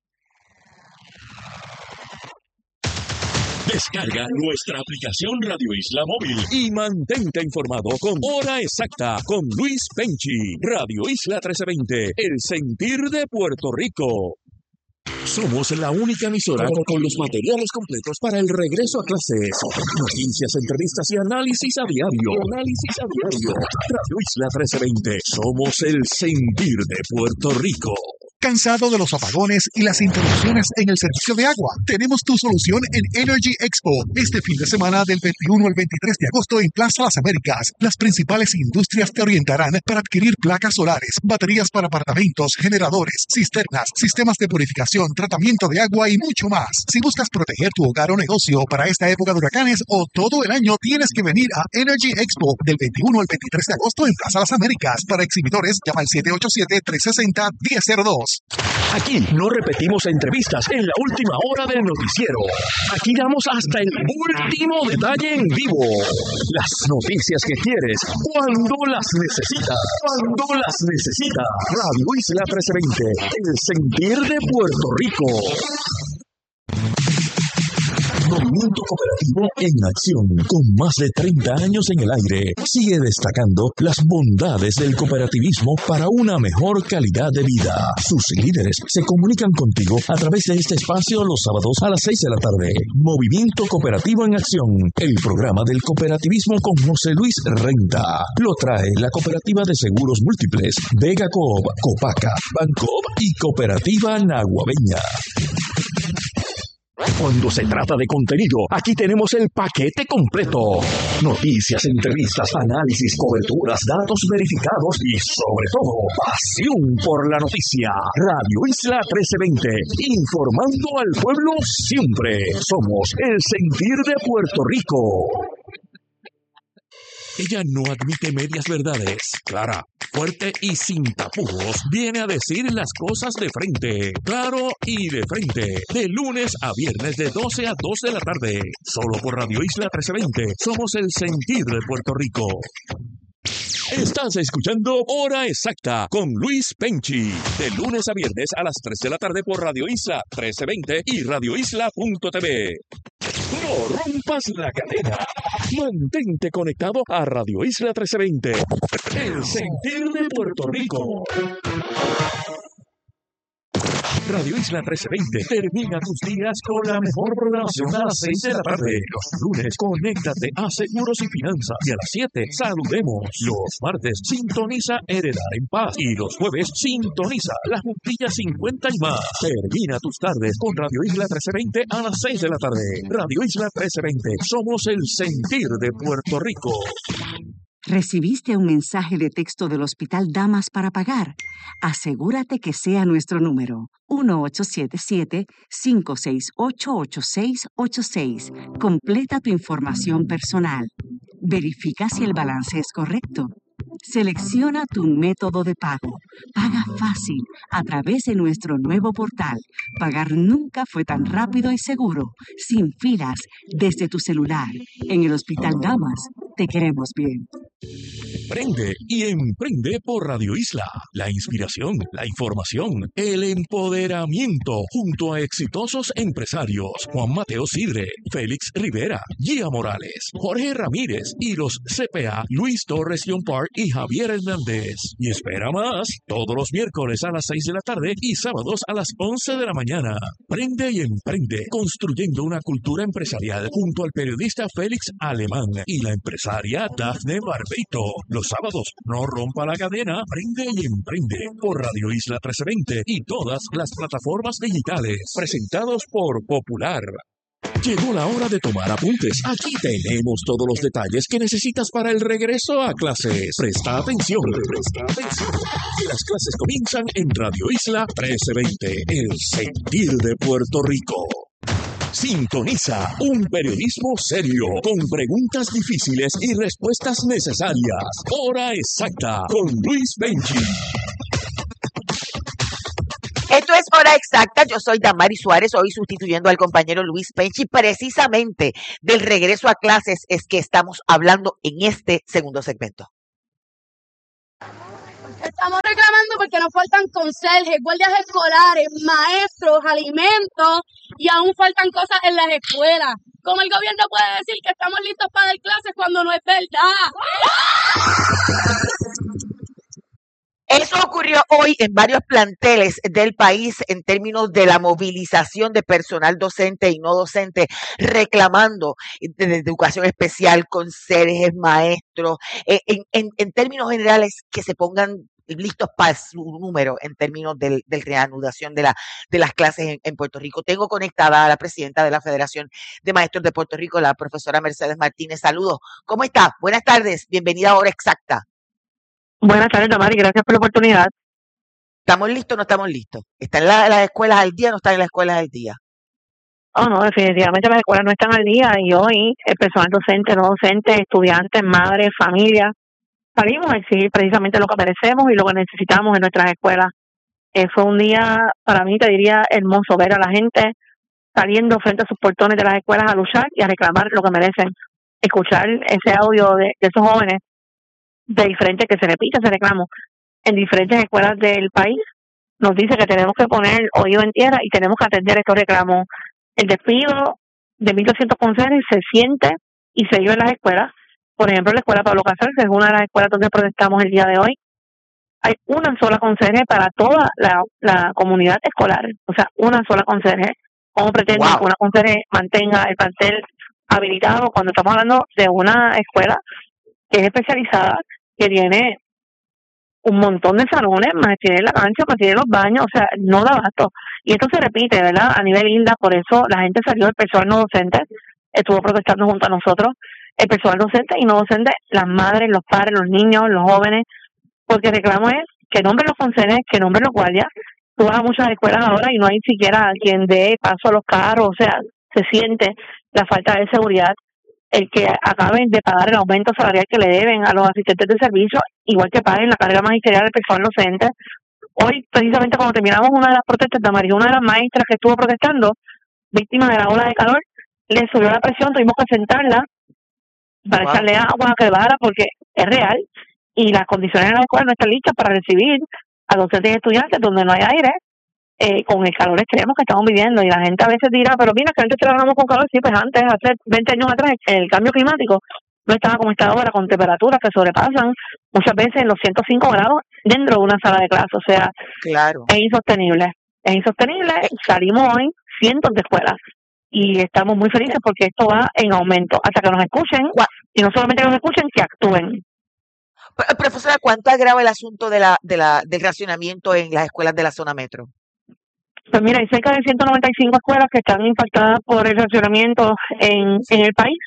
Descarga nuestra aplicación Radio Isla Móvil y mantente informado con Hora Exacta con Luis Penchi. Radio Isla 1320, el sentir de Puerto Rico. Somos la única emisora con los materiales completos para el regreso a clases. Noticias, entrevistas y análisis a diario. Radio Isla 1320. Somos el sentir de Puerto Rico. ¿Cansado de los apagones y las interrupciones en el servicio de agua? Tenemos tu solución en Energy Expo. Este fin de semana del 21 al 23 de agosto en Plaza Las Américas. Las principales industrias te orientarán para adquirir placas solares, baterías para apartamentos, generadores, cisternas, sistemas de purificación, tratamiento de agua y mucho más. Si buscas proteger tu hogar o negocio para esta época de huracanes o todo el año, tienes que venir a Energy Expo del 21 al 23 de agosto en Plaza Las Américas. Para exhibidores, llama al 787-360-1002. Aquí no repetimos entrevistas en la última hora del noticiero. Aquí damos hasta el último detalle en vivo. Las noticias que quieres, cuando las necesitas. Radio Isla 1320, el sentir de Puerto Rico. Movimiento Cooperativo en acción, con más de 30 años en el aire, sigue destacando las bondades del cooperativismo para una mejor calidad de vida. Sus líderes se comunican contigo a través de este espacio los sábados a las 6 de la tarde. Movimiento Cooperativo en acción, el programa del cooperativismo con José Luis Renta. Lo trae la Cooperativa de Seguros Múltiples, Vega Coop, Copaca, Bancoop y Cooperativa Naguabeña. Cuando se trata de contenido, aquí tenemos el paquete completo. Noticias, entrevistas, análisis, coberturas, datos verificados y, sobre todo, pasión por la noticia. Radio Isla 1320, informando al pueblo siempre. Somos el sentir de Puerto Rico. Ella no admite medias verdades. Clara, fuerte y sin tapujos, viene a decir las cosas de frente. Claro y de frente. De lunes a viernes de 12 a 2 de la tarde. Solo por Radio Isla 1320. Somos el sentir de Puerto Rico. Estás escuchando Hora Exacta con Luis Penchi. De lunes a viernes a las 3 de la tarde por Radio Isla 1320 y radioisla.tv. No rompas la cadena. Mantente conectado a Radio Isla 1320. El sentir de Puerto Rico. Radio Isla 1320 termina tus días con la mejor programación a las 6 de la tarde. Los lunes, conéctate a Seguros y Finanzas. Y a las 7, saludemos. Los martes, sintoniza Heredar en Paz. Y los jueves, sintoniza La Juntilla 50 y más. Termina tus tardes con Radio Isla 1320 a las 6 de la tarde. Radio Isla 1320. Somos el sentir de Puerto Rico. ¿Recibiste un mensaje de texto del Hospital Damas para pagar? Asegúrate que sea nuestro número, 1877-568-8686. Completa tu información personal. Verifica si el balance es correcto. Selecciona tu método de pago. Paga fácil a través de nuestro nuevo portal. Pagar nunca fue tan rápido y seguro, sin filas, desde tu celular. En el Hospital Damas, te queremos bien. Prende y emprende por Radio Isla. La inspiración, la información, el empoderamiento, junto a exitosos empresarios Juan Mateo Sidre, Félix Rivera, Gia Morales, Jorge Ramírez y los CPA Luis Torres John Park y Javier Hernández. Y espera más, todos los miércoles a las 6 de la tarde y sábados a las 11 de la mañana. Prende y emprende, construyendo una cultura empresarial junto al periodista Félix Alemán y la empresaria Dafne Barbeito. Los sábados, no rompa la cadena, prende y emprende por Radio Isla 1320 y todas las plataformas digitales, presentados por Popular. Llegó la hora de tomar apuntes. Aquí tenemos todos los detalles que necesitas para el regreso a clases. Presta atención. Las clases comienzan en Radio Isla 1320, el sentir de Puerto Rico. Sintoniza un periodismo serio, con preguntas difíciles y respuestas necesarias. Hora Exacta con Luis Penchi. Esto es Hora Exacta. Yo soy Damari Suárez, hoy sustituyendo al compañero Luis Penchi. Precisamente del regreso a clases es que estamos hablando en este segundo segmento. Estamos reclamando porque nos faltan conserjes, guardias escolares, maestros, alimentos y aún faltan cosas en las escuelas. ¿Cómo el gobierno puede decir que estamos listos para dar clases cuando no es verdad? Eso ocurrió hoy en varios planteles del país en términos de la movilización de personal docente y no docente, reclamando de educación especial, conserjes, maestros, en términos generales que se pongan listos para su número en términos de reanudación de las clases en Puerto Rico. Tengo conectada a la presidenta de la Federación de Maestros de Puerto Rico, la profesora Mercedes Martínez. Saludos. ¿Cómo está? Buenas tardes. Bienvenida a Hora Exacta. Buenas tardes, Damari, gracias por la oportunidad. ¿Estamos listos o no estamos listos? ¿Están las escuelas al día o no están en las escuelas al día? Oh, no, definitivamente las escuelas no están al día y hoy el personal docente, no docente, estudiantes, madres, familias, salimos a exigir precisamente lo que merecemos y lo que necesitamos en nuestras escuelas. Fue un día, para mí, te diría, hermoso ver a la gente saliendo frente a sus portones de las escuelas a luchar y a reclamar lo que merecen. Escuchar ese audio de esos jóvenes de diferentes, que se repite ese reclamo en diferentes escuelas del país, nos dice que tenemos que poner oído en tierra y tenemos que atender estos reclamos. El despido de 1.200 conserjes se siente y se vive en las escuelas. Por ejemplo, la escuela Pablo Casals, que es una de las escuelas donde protestamos el día de hoy, hay una sola conserje para toda la comunidad escolar, o sea, una sola conserje. ¿Cómo pretende que una conserje mantenga el plantel habilitado cuando estamos hablando de una escuela que es especializada, que tiene un montón de salones, más tiene la cancha, más tiene los baños, o sea, no da abasto. Y esto se repite, ¿verdad? A nivel isla, por eso la gente salió, el personal no docente, estuvo protestando junto a nosotros, el personal docente y no docente, las madres, los padres, los niños, los jóvenes, porque el reclamo es que nombren los conserjes, que nombren los guardias. Tú vas a muchas escuelas ahora y no hay siquiera quien dé paso a los carros, o sea, se siente la falta de seguridad, el que acaben de pagar el aumento salarial que le deben a los asistentes de servicio, igual que paguen la carga magisterial del personal docente. Hoy, precisamente cuando terminamos una de las protestas de María, una de las maestras que estuvo protestando, víctima de la ola de calor, le subió la presión, tuvimos que sentarla para echarle agua, que bajara, porque es real, y las condiciones en la escuela no están listas para recibir a docentes y estudiantes donde no hay aire, con el calor extremo que estamos viviendo. Y la gente a veces dirá, pero mira, que antes trabajamos con calor. Sí, pues antes, hace 20 años atrás, el cambio climático no estaba como está ahora, con temperaturas que sobrepasan muchas veces los 105 grados dentro de una sala de clase. O sea, claro, es insostenible. Es insostenible. Salimos hoy cientos de escuelas y estamos muy felices porque esto va en aumento hasta que nos escuchen, y no solamente que nos escuchen, que actúen. Profesora, ¿cuánto agrava el asunto del racionamiento en las escuelas de la zona metro? Pues mira, hay cerca de 195 escuelas que están impactadas por el racionamiento en el país,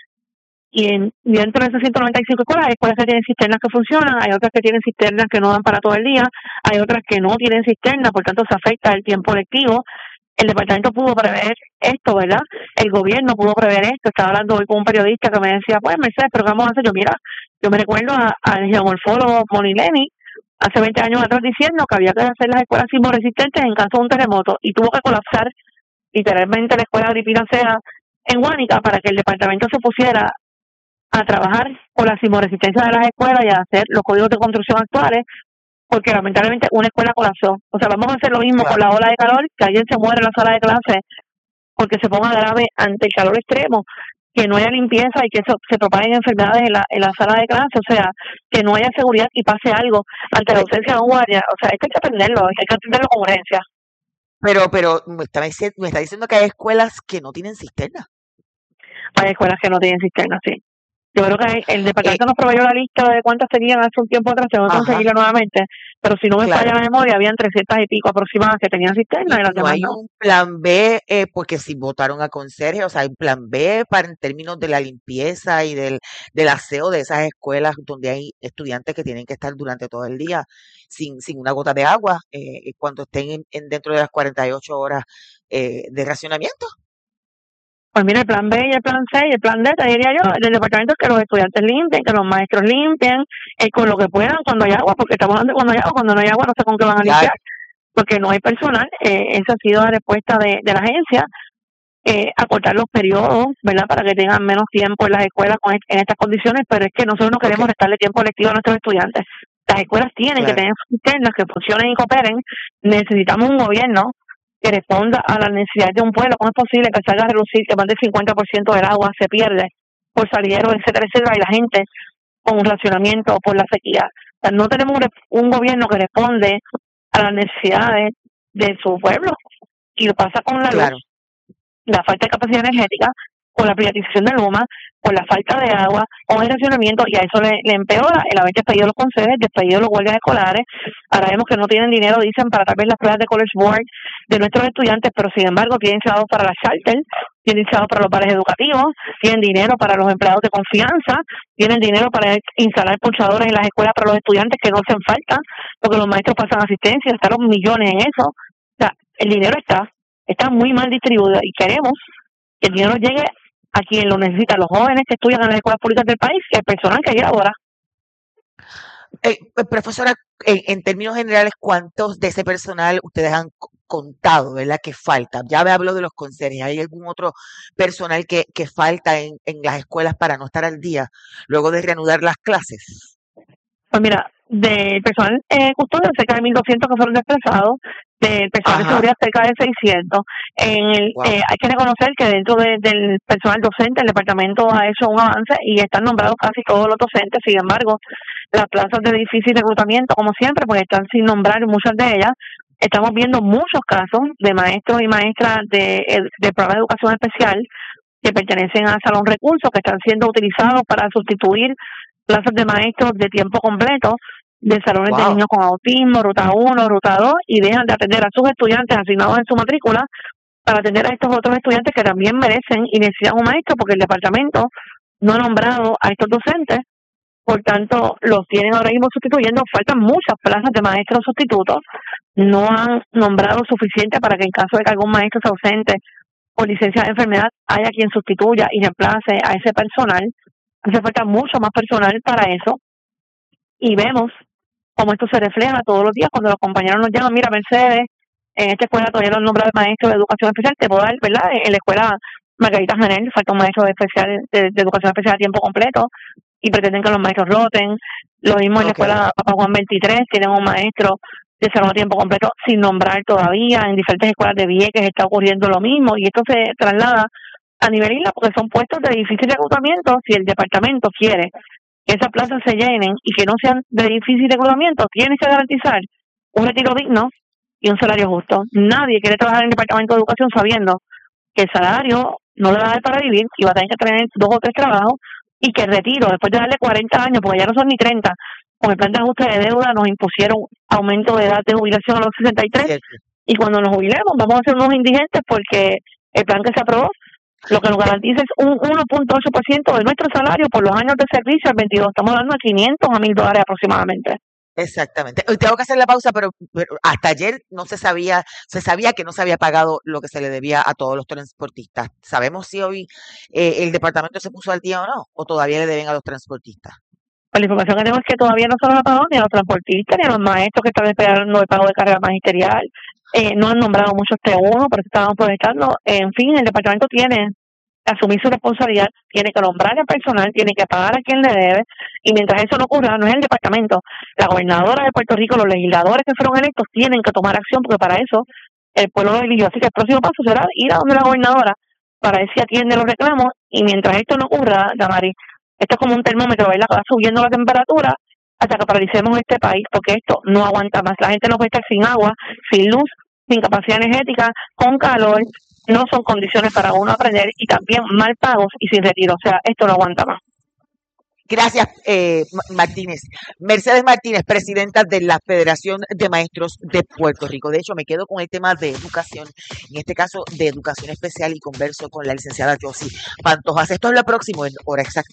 y dentro de esas 195 escuelas hay escuelas que tienen cisternas que funcionan, hay otras que tienen cisternas que no dan para todo el día, hay otras que no tienen cisterna, por tanto se afecta el tiempo lectivo. El departamento pudo prever esto, ¿verdad? El gobierno pudo prever esto. Estaba hablando hoy con un periodista que me decía, pues Mercedes, ¿pero qué vamos a hacer? Yo me recuerdo al geomorfólogo Monileni hace 20 años atrás diciendo que había que hacer las escuelas sismoresistentes en caso de un terremoto, y tuvo que colapsar literalmente la escuela Agripina Sea en Guánica para que el departamento se pusiera a trabajar con la sismoresistencia de las escuelas y a hacer los códigos de construcción actuales, porque lamentablemente una escuela colapsó. O sea, vamos a hacer lo mismo con la ola de calor, que alguien se muere en la sala de clase porque se ponga grave ante el calor extremo, que no haya limpieza y que se propaguen enfermedades en la sala de clase, o sea, que no haya seguridad y pase algo ante la ausencia de un guardia. O sea, esto hay que atenderlo, hay que atenderlo con urgencia. Pero me está diciendo que hay escuelas que no tienen cisterna. Hay escuelas que no tienen cisterna, sí. Yo creo que el departamento nos proveyó la lista de cuántas tenían hace un tiempo atrás, tengo que conseguirla nuevamente, pero si no me falla la memoria, habían 300 y pico aproximadas que tenían cisterna y las demás hay un plan B, porque si votaron a conserje, o sea, hay un plan B en términos de la limpieza y del aseo de esas escuelas donde hay estudiantes que tienen que estar durante todo el día sin una gota de agua, cuando estén dentro de las 48 horas de racionamiento. Pues mira, el plan B y el plan C y el plan D, te diría yo, del departamento, que los estudiantes limpien, que los maestros limpien, con lo que puedan cuando hay agua, porque estamos hablando de cuando hay agua, cuando no hay agua no sé con qué van a limpiar. porque no hay personal. Esa ha sido la respuesta de la agencia, acortar los periodos, ¿verdad? Para que tengan menos tiempo en las escuelas en estas condiciones, pero es que nosotros no queremos restarle tiempo lectivo a nuestros estudiantes. Las escuelas tienen que tener sistemas que funcionen y cooperen. Necesitamos un gobierno que responda a las necesidades de un pueblo. ¿Cómo es posible que salga a relucir que más del 50% del agua se pierde por salidero, etcétera, etcétera, y la gente con un racionamiento por la sequía? O sea, no tenemos un gobierno que responde a las necesidades de su pueblo, y lo pasa con la luz, la falta de capacidad energética, con la privatización de Luma, con la falta de agua, con el racionamiento, y a eso le empeora el haber despedido los consejos, despedido los guardias escolares. Ahora vemos que no tienen dinero, dicen, para tal vez las pruebas de College Board de nuestros estudiantes, pero sin embargo tienen chavos para las charter, tienen chavos para los bares educativos, tienen dinero para los empleados de confianza, tienen dinero para instalar ponchadores en las escuelas para los estudiantes que no hacen falta, porque los maestros pasan asistencia, gastaron millones en eso. O sea, el dinero está muy mal distribuido, y queremos que el dinero llegue a quien lo necesita, los jóvenes que estudian en las escuelas públicas del país, y el personal que llega ahora. Profesora, en términos generales, ¿cuántos de ese personal ustedes han contado, verdad, que falta? Ya me hablo de los conserjes. ¿Hay algún otro personal que falta en las escuelas para no estar al día luego de reanudar las clases? Pues mira, del personal custodio, cerca de 1.200 que fueron desplazados, del personal de seguridad cerca de 600. Hay que reconocer que dentro del personal docente el departamento ha hecho un avance y están nombrados casi todos los docentes. Sin embargo, las plazas de difícil reclutamiento, como siempre, pues están sin nombrar muchas de ellas. Estamos viendo muchos casos de maestros y maestras de programa de educación especial que pertenecen a Salón Recursos, que están siendo utilizados para sustituir plazas de maestros de tiempo completo de salones de niños con autismo, ruta 1, ruta 2, y dejan de atender a sus estudiantes asignados en su matrícula para atender a estos otros estudiantes que también merecen y necesitan un maestro, porque el departamento no ha nombrado a estos docentes, por tanto los tienen ahora mismo sustituyendo. Faltan muchas plazas de maestros sustitutos, no han nombrado suficiente para que en caso de que algún maestro se ausente por licencia de enfermedad haya quien sustituya y reemplace a ese personal. Hace falta mucho más personal para eso, y vemos cómo esto se refleja todos los días cuando los compañeros nos llaman: mira, Mercedes, en esta escuela todavía no han nombrado maestro de educación especial, te puedo dar, ¿verdad? En la escuela Margarita Janel falta un maestro de educación especial a tiempo completo, y pretenden que los maestros roten. Lo mismo en la escuela Papa Juan 23, tienen un maestro de salón a tiempo completo sin nombrar todavía. En diferentes escuelas de Vieques está ocurriendo lo mismo, y esto se traslada a nivel isla porque son puestos de difícil reclutamiento. Si el departamento quiere que esas plazas se llenen y que no sean de difícil reclutamiento, tiene que garantizar un retiro digno y un salario justo. Nadie quiere trabajar en el departamento de educación sabiendo que el salario no le va a dar para vivir y va a tener que tener 2 o 3 trabajos, y que el retiro, después de darle 40 años, porque ya no son ni 30, con el plan de ajuste de deuda nos impusieron aumento de edad de jubilación a los 63, y cuando nos jubilemos vamos a ser unos indigentes porque el plan que se aprobó lo que nos garantiza es un 1.8% de nuestro salario por los años de servicio al 22. Estamos hablando de 500 a $1,000 aproximadamente. Exactamente. Hoy tengo que hacer la pausa, pero hasta ayer no se sabía que no se había pagado lo que se le debía a todos los transportistas. ¿Sabemos si hoy el departamento se puso al día o no? ¿O todavía le deben a los transportistas? Pues la información que tengo es que todavía no se lo han pagado ni a los transportistas ni a los maestros que están esperando el pago de carga magisterial. No han nombrado muchos T1, por eso estábamos protestando. En fin, el departamento tiene que asumir su responsabilidad, tiene que nombrar al personal, tiene que pagar a quien le debe, y mientras eso no ocurra, no es el departamento, la gobernadora de Puerto Rico, los legisladores que fueron electos tienen que tomar acción, porque para eso el pueblo lo eligió. Así que el próximo paso será ir a donde la gobernadora para ver si atiende los reclamos, y mientras esto no ocurra, Damari, esto es como un termómetro, ¿verdad? Va subiendo la temperatura hasta que paralicemos este país, porque esto no aguanta más. La gente no puede estar sin agua, sin luz, sin capacidad energética, con calor. No son condiciones para uno aprender, y también mal pagos y sin retiro. O sea, esto no aguanta más. Gracias, Martínez. Mercedes Martínez, presidenta de la Federación de Maestros de Puerto Rico. De hecho, me quedo con el tema de educación, en este caso de educación especial, y converso con la licenciada Josie Pantojas. Esto es lo próximo en Hora Exacta.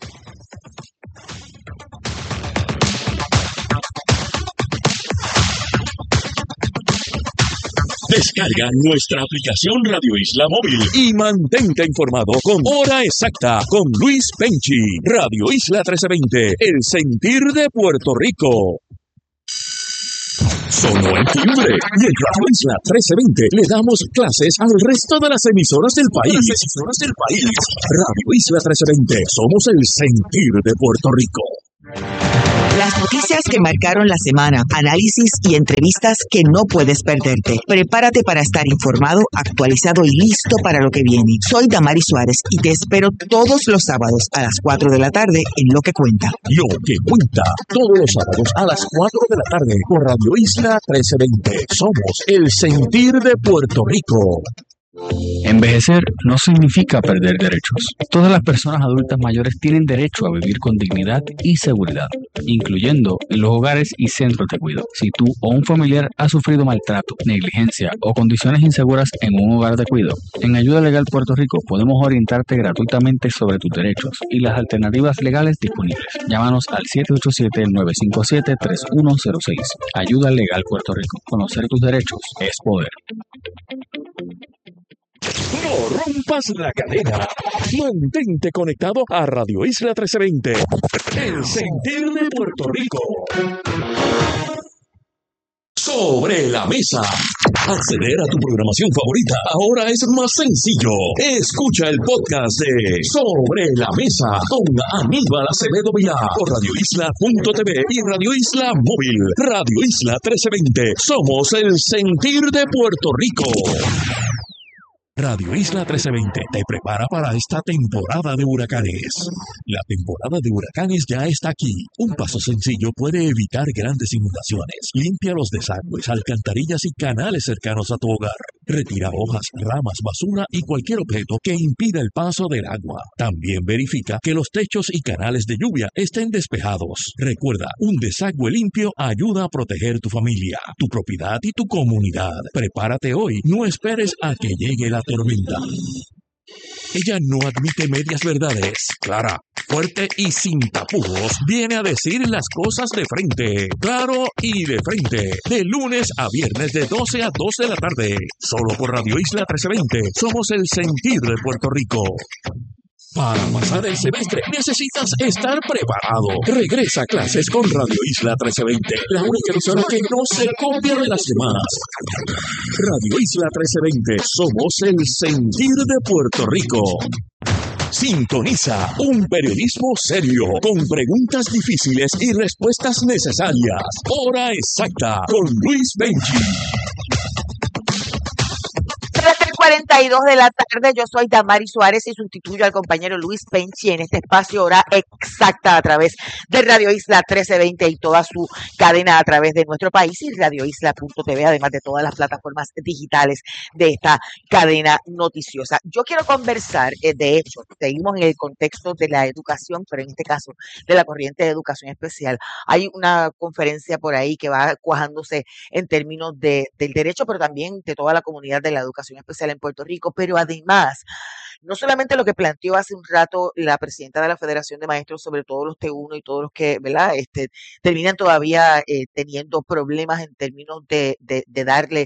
Descarga nuestra aplicación Radio Isla Móvil y mantente informado con Hora Exacta con Luis Penchi. Radio Isla 1320, el sentir de Puerto Rico. Sonó el timbre y en Radio Isla 1320 le damos clases al resto de las emisoras del país. Radio Isla 1320, somos el sentir de Puerto Rico. Las noticias que marcaron la semana, análisis y entrevistas que no puedes perderte. Prepárate para estar informado, actualizado y listo para lo que viene. Soy Damari Suárez y te espero todos los sábados a las 4 de la tarde en Lo que Cuenta. Lo que cuenta, todos los sábados a las 4 de la tarde por Radio Isla 1320. Somos el sentir de Puerto Rico. Envejecer no significa perder derechos. Todas las personas adultas mayores tienen derecho a vivir con dignidad y seguridad, incluyendo en los hogares y centros de cuidado. Si tú o un familiar ha sufrido maltrato, negligencia o condiciones inseguras en un hogar de cuidado, en Ayuda Legal Puerto Rico podemos orientarte gratuitamente sobre tus derechos y las alternativas legales disponibles. Llámanos al 787-957-3106. Ayuda Legal Puerto Rico. Conocer tus derechos es poder. No rompas la cadena. Mantente conectado a Radio Isla 1320. El sentir de Puerto Rico. Sobre la mesa. Acceder a tu programación favorita ahora es más sencillo. Escucha el podcast de Sobre la Mesa con Aníbal Acevedo Vilá por radioisla.tv y Radio Isla Móvil. Radio Isla 1320. Somos el sentir de Puerto Rico. Radio Isla 1320 te prepara para esta temporada de huracanes. La temporada de huracanes ya está aquí. Un paso sencillo puede evitar grandes inundaciones. Limpia los desagües, alcantarillas y canales cercanos a tu hogar. Retira hojas, ramas, basura y cualquier objeto que impida el paso del agua. También verifica que los techos y canales de lluvia estén despejados. Recuerda, un desagüe limpio ayuda a proteger tu familia, tu propiedad y tu comunidad. Prepárate hoy. No esperes a que llegue la tormenta. Ella no admite medias verdades. Clara, fuerte y sin tapujos, viene a decir las cosas de frente. Claro y de frente. De lunes a viernes de 12 a 2 de la tarde. Solo por Radio Isla 1320. Somos el sentir de Puerto Rico. Para pasar el semestre necesitas estar preparado. Regresa a clases con Radio Isla 1320, la única emisora que no se copia de las demás. Radio Isla 1320, somos el sentir de Puerto Rico. Sintoniza un periodismo serio, con preguntas difíciles y respuestas necesarias. Hora exacta con Luis Benchi. 13:42 de la tarde, yo soy Damari Suárez y sustituyo al compañero Luis Penchi en este espacio Hora Exacta a través de Radio Isla 1320 y toda su cadena a través de nuestro país y radioisla.tv, además de todas las plataformas digitales de esta cadena noticiosa. Yo quiero conversar, de hecho, seguimos en el contexto de la educación, pero en este caso de la corriente de educación especial. Hay una conferencia por ahí que va cuajándose en términos del derecho, pero también de toda la comunidad de la educación especial en Puerto Rico, pero además, no solamente lo que planteó hace un rato la presidenta de la Federación de Maestros sobre todos los T1 y todos los que, ¿verdad? Terminan todavía teniendo problemas en términos de darle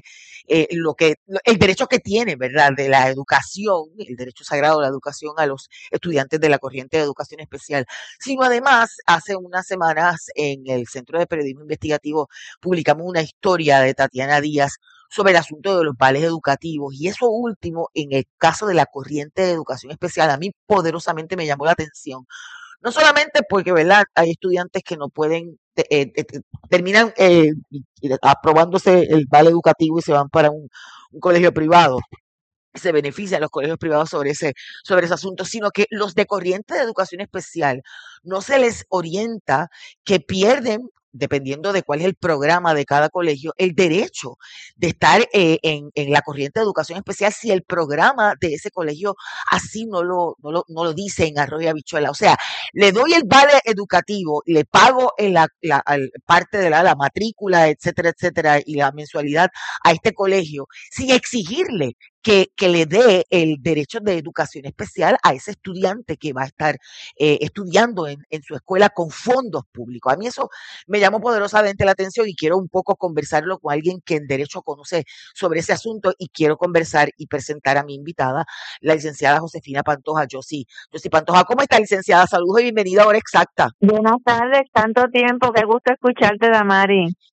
el derecho que tiene, ¿verdad? De la educación, el derecho sagrado de la educación a los estudiantes de la corriente de educación especial, sino además, hace unas semanas en el Centro de Periodismo Investigativo publicamos una historia de Tatiana Díaz sobre el asunto de los vales educativos, y eso último, en el caso de la corriente de educación especial, a mí poderosamente me llamó la atención. No solamente porque, ¿verdad?, hay estudiantes que no pueden, terminan aprobándose el vale educativo y se van para un colegio privado. Se benefician los colegios privados sobre ese asunto, sino que los de corriente de educación especial no se les orienta que pierden, dependiendo de cuál es el programa de cada colegio, el derecho de estar en la corriente de educación especial si el programa de ese colegio así no lo dice en arroz y habichuela. O sea, le doy el vale educativo, le pago la parte de la matrícula, etcétera, etcétera, y la mensualidad a este colegio, sin exigirle que le dé el derecho de educación especial a ese estudiante que va a estar estudiando en su escuela con fondos públicos. A mí eso me llamó poderosamente la atención y quiero un poco conversarlo con alguien que en derecho conoce sobre ese asunto, y quiero conversar y presentar a mi invitada, la licenciada Josefina Pantoja. Josie Pantoja, ¿cómo está, licenciada? Saludos y bienvenida a Hora Exacta. Buenas tardes, tanto tiempo, qué gusto escucharte, Damari.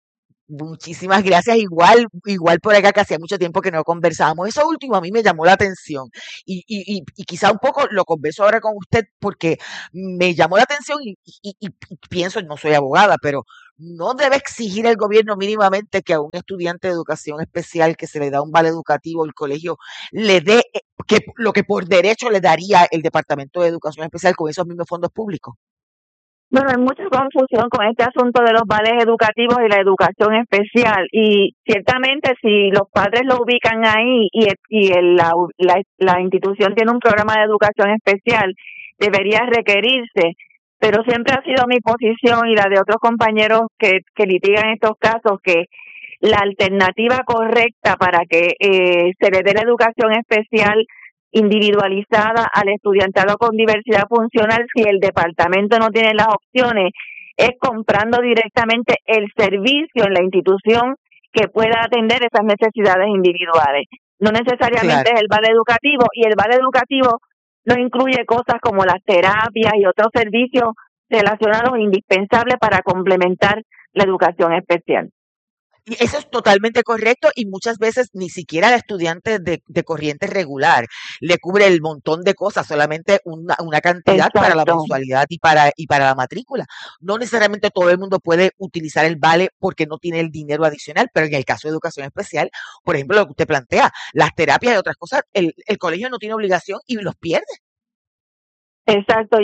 Muchísimas gracias. Igual por acá, que hacía mucho tiempo que no conversábamos. Eso último a mí me llamó la atención y quizá un poco lo converso ahora con usted porque me llamó la atención y pienso, no soy abogada, pero no debe exigir el gobierno mínimamente que a un estudiante de educación especial que se le da un vale educativo, el colegio le dé lo que por derecho le daría el Departamento de Educación Especial con esos mismos fondos públicos. Bueno, hay mucha confusión con este asunto de los vales educativos y la educación especial y ciertamente si los padres lo ubican ahí la institución tiene un programa de educación especial, debería requerirse, pero siempre ha sido mi posición y la de otros compañeros que litigan estos casos que la alternativa correcta para que se le dé la educación especial individualizada al estudiantado con diversidad funcional, si el departamento no tiene las opciones, es comprando directamente el servicio en la institución que pueda atender esas necesidades individuales. No necesariamente es el vale educativo, y el vale educativo no incluye cosas como las terapias y otros servicios relacionados indispensables para complementar la educación especial. Y eso es totalmente correcto y muchas veces ni siquiera al estudiante de corriente regular le cubre el montón de cosas, solamente una cantidad para la mensualidad y para la matrícula. No necesariamente todo el mundo puede utilizar el vale porque no tiene el dinero adicional, pero en el caso de educación especial, por ejemplo, lo que usted plantea, las terapias y otras cosas, el colegio no tiene obligación y los pierde. Exacto,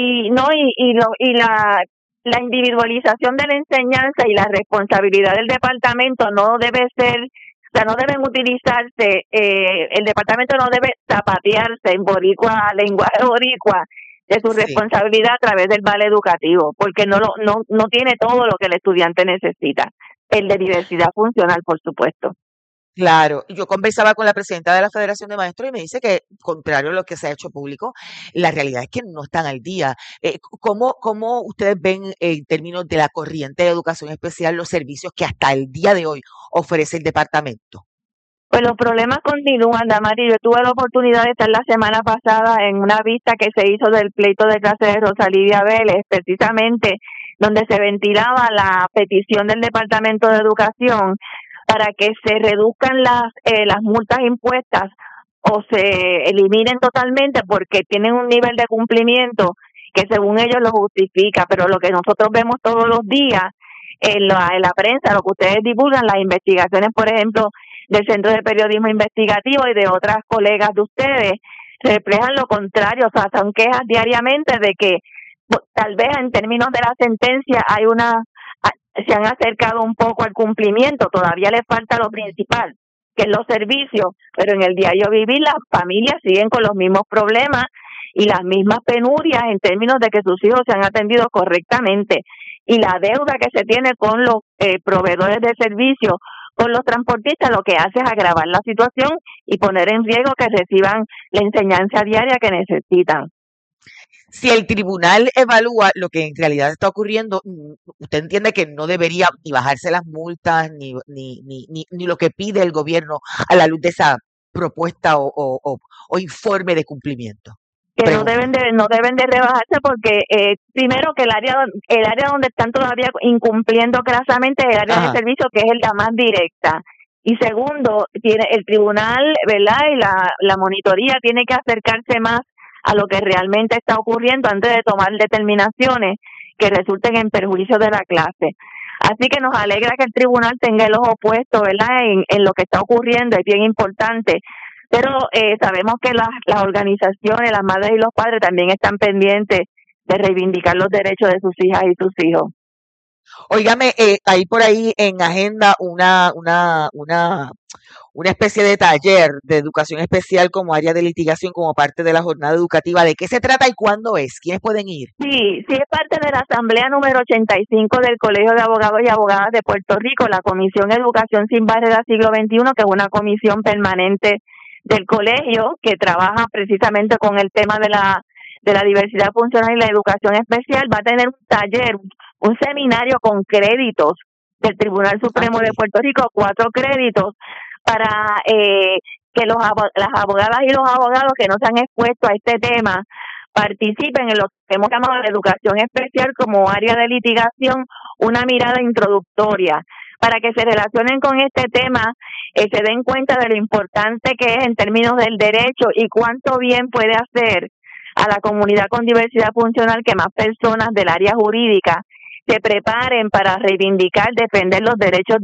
la individualización de la enseñanza y la responsabilidad del departamento no debe ser, o sea, no deben utilizarse, el departamento no debe zapatearse en lenguaje boricua de su responsabilidad a través del vale educativo, porque no tiene todo lo que el estudiante necesita, el de diversidad funcional, por supuesto. Claro, yo conversaba con la presidenta de la Federación de Maestros y me dice que, contrario a lo que se ha hecho público, la realidad es que no están al día. ¿Cómo ustedes ven en términos de la corriente de educación especial los servicios que hasta el día de hoy ofrece el departamento? Pues los problemas continúan, Damari. Yo tuve la oportunidad de estar la semana pasada en una vista que se hizo del pleito de clase de Rosa Lidia Vélez, precisamente donde se ventilaba la petición del Departamento de Educación para que se reduzcan las multas impuestas o se eliminen totalmente porque tienen un nivel de cumplimiento que según ellos lo justifica, pero lo que nosotros vemos todos los días en la prensa, lo que ustedes divulgan, las investigaciones, por ejemplo, del Centro de Periodismo Investigativo y de otras colegas de ustedes, reflejan lo contrario, o sea, son quejas diariamente de que tal vez en términos de la sentencia se han acercado un poco al cumplimiento, todavía les falta lo principal, que es los servicios, pero en el diario vivir las familias siguen con los mismos problemas y las mismas penurias en términos de que sus hijos se han atendido correctamente, y la deuda que se tiene con los proveedores de servicios, con los transportistas, lo que hace es agravar la situación y poner en riesgo que reciban la enseñanza diaria que necesitan. Si el tribunal evalúa lo que en realidad está ocurriendo, usted entiende que no debería ni bajarse las multas ni lo que pide el gobierno a la luz de esa propuesta o informe de cumplimiento. Que no deben de rebajarse porque primero que el área donde están todavía incumpliendo crasamente es el área de servicio, que es la más directa, y segundo, tiene el tribunal, ¿verdad? Y la monitoría tiene que acercarse más a lo que realmente está ocurriendo antes de tomar determinaciones que resulten en perjuicio de la clase. Así que nos alegra que el tribunal tenga el ojo puesto, ¿verdad?, en lo que está ocurriendo, es bien importante. Pero sabemos que las organizaciones, las madres y los padres también están pendientes de reivindicar los derechos de sus hijas y sus hijos. Óigame, hay por ahí en agenda una especie de taller de educación especial como área de litigación como parte de la jornada educativa. ¿De qué se trata y cuándo es? ¿Quiénes pueden ir? Sí, es parte de la asamblea número 85 del Colegio de Abogados y Abogadas de Puerto Rico, la Comisión Educación Sin Barreras Siglo XXI, que es una comisión permanente del colegio que trabaja precisamente con el tema de la diversidad funcional y la educación especial. Va a tener un taller, un seminario con créditos del Tribunal Supremo de Puerto Rico, 4 créditos, para que las abogadas y los abogados que no se han expuesto a este tema participen en lo que hemos llamado la educación especial como área de litigación, una mirada introductoria. para que se relacionen con este tema, se den cuenta de lo importante que es en términos del derecho y cuánto bien puede hacer a la comunidad con diversidad funcional que más personas del área jurídica se preparen para reivindicar, defender los derechos